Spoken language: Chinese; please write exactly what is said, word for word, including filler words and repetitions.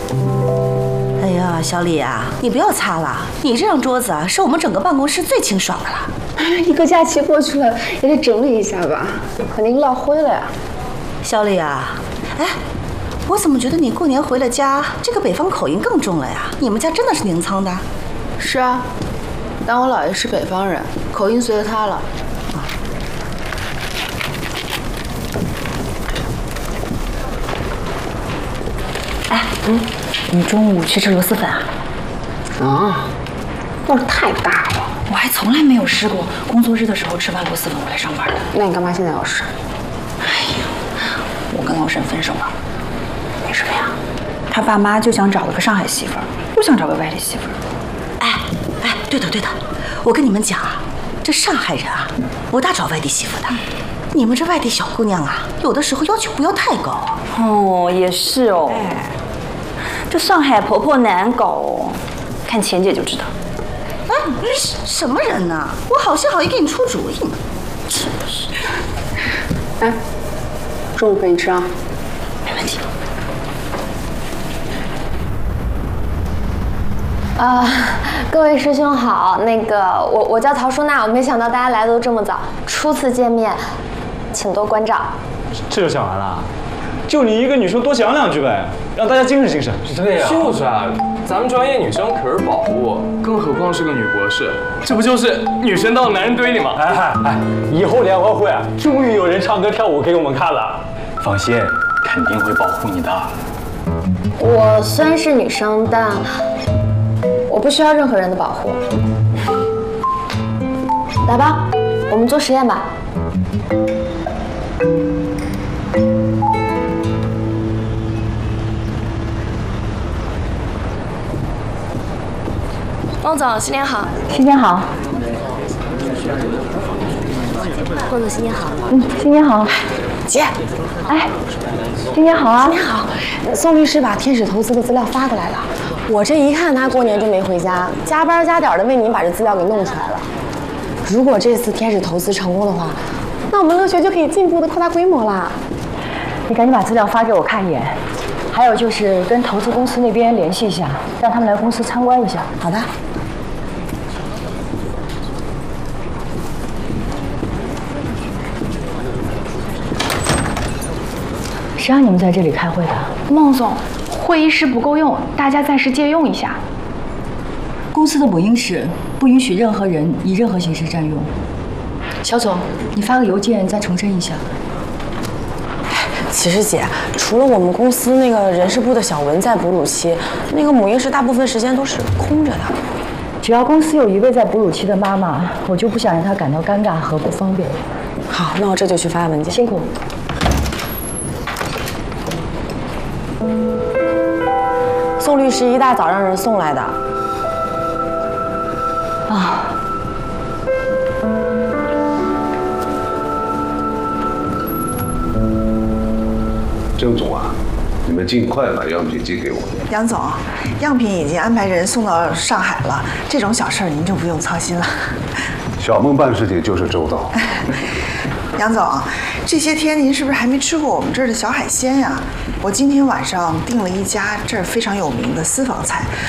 哎呀，小李啊，你不要擦了，你这张桌子啊，是我们整个办公室最清爽的了。 一个假期过去了，也得整理一下吧，肯定落灰了呀。 小李啊，哎，我怎么觉得你过年回了家，这个北方口音更重了呀？你们家真的是宁沧的？ 是啊，但我姥爷是北方人，口音随着他了。 哎，嗯，你中午去吃螺蛳粉啊？ 啊，味儿太大了。 我还从来没有试过工作日的时候吃完螺蛳粉我来上班的。 那你干嘛现在要吃？ 哎呀，我跟老沈分手了。为什么呀？他爸妈就想找了个上海媳妇儿，不想找个外地媳妇儿。哎哎，对的对的，我跟你们讲啊，这上海人啊，不大找外地媳妇的。你们这外地小姑娘啊，有的时候要求不要太高。 哦，也是哦。 哎， 这上海婆婆难搞哦，看钱姐就知道。 哎，你什么人呢？我好心好意给你出主意呢。真是。 哎，中午陪你吃啊。 没问题。 啊、呃，各位师兄好，那个我我叫陶淑娜，我没想到大家来的都这么早，初次见面，请多关照。 这就讲完了？就你一个女生，多讲两句呗，让大家精神精神。 对呀、啊，就是啊，咱们专业女生可是宝物，更何况是个女博士，这不就是女神到男人堆里吗？ 哎哎哎，以后联欢会啊，终于有人唱歌跳舞给我们看了。放心，肯定会保护你的。 我虽然是女生，但我不需要任何人的保护。来吧，我们做实验吧。 汪总，新年好！ 新年好！ 汪总，新年好！ 嗯，新年好！ 姐， 哎，新年好啊！ 新年好！宋律师把天使投资的资料发过来了，我这一看他过年就没回家，加班加点的为您把这资料给弄出来了。如果这次天使投资成功的话，那我们乐学就可以进一步的扩大规模啦。 你赶紧把资料发给我看一眼。还有就是跟投资公司那边联系一下，让他们来公司参观一下。 好的。 谁让你们在这里开会的？ 孟总，会议室不够用，大家暂时借用一下。 公司的母婴室不允许任何人以任何形式占用。小总，你发个邮件再重申一下。 其实姐，除了我们公司那个人事部的小文在哺乳期，那个母婴室大部分时间都是空着的。 只要公司有一位在哺乳期的妈妈，我就不想让她感到尴尬和不方便。 好，那我这就去发文件。 辛苦。 宋律师一大早让人送来的。 啊。 郑总啊，你们尽快把样品寄给我。 杨总，样品已经安排人送到上海了，这种小事儿您就不用操心了。 小孟办事情就是周到。 杨总，这些天您是不是还没吃过我们这儿的小海鲜呀？我今天晚上订了一家这儿非常有名的私房菜，